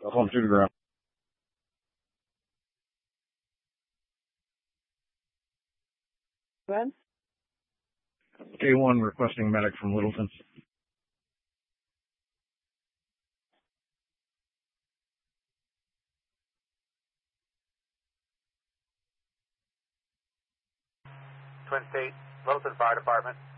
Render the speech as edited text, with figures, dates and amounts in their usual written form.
Home to the ground. Go ahead. K1 requesting medic from Littleton. Twin State, Littleton Fire Department.